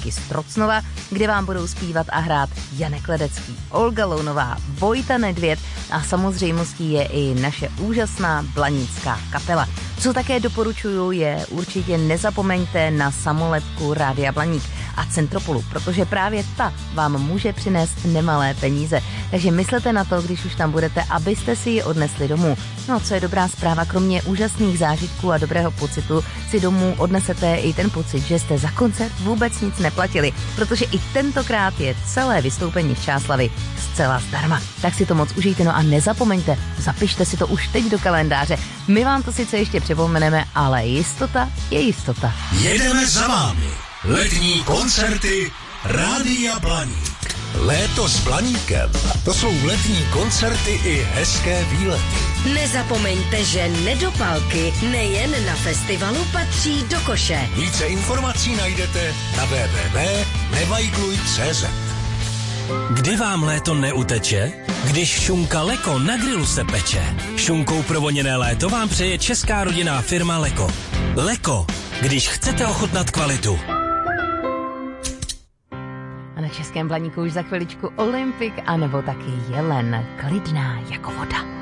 Zpěvačky z Trocnova, kde vám budou zpívat a hrát Janek Ledecký, Olga Lounová, Vojta Nedvěd a samozřejmostí je i naše úžasná blanická kapela. Co také doporučuju je určitě nezapomeňte na samolepku Rádia Blaník a Centropolu, protože právě ta vám může přinést nemalé peníze. Takže myslete na to, když už tam budete, abyste si ji odnesli domů. No, co je dobrá zpráva, kromě úžasných zážitků a dobrého pocitu si domů odnesete i ten pocit, že jste za koncert vůbec nic neplatili, protože i tentokrát je celé vystoupení v Čáslavi zcela zdarma. Tak si to moc užijte, no a nezapomeňte, zapište si to už teď do kalendáře. My vám to sice ještě připomeneme, ale jistota je jistota. Jedeme za vámi. Letní koncerty Rádia Blaník. Léto s Blaníkem. To jsou letní koncerty i hezké výlety. Nezapomeňte, že nedopalky nejen na festivalu patří do koše. Více informací najdete na www.nevajgluj.cz. Kdy vám léto neuteče? Když šunka Leko na grilu se peče. Šunkou provoněné léto vám přeje česká rodinná firma Leko. Leko, když chcete ochutnat kvalitu. A na Českém Blaníku už za chviličku Olympik, anebo taky Jelen, klidná jako voda.